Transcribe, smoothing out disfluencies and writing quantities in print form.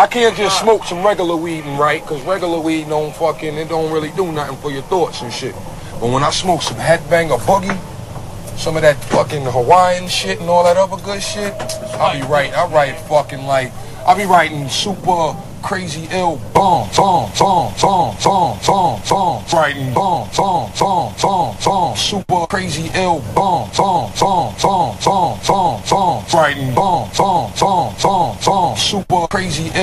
I can't just smoke some regular weed and write, because regular weed it don't really do nothing for your thoughts and shit. But when I smoke some headbanger boogie, some of that fucking Hawaiian shit and all that other good shit, I be writing super crazy ill bombs, writing bombs, super crazy ill bombs, writing bombs, super crazy ill